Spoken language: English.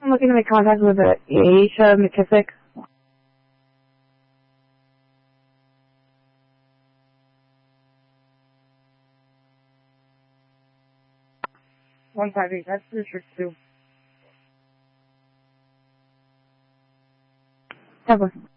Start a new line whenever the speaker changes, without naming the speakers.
I'm looking to make contact with Aisha McKissick.
One 158, that's District 2.
Have one.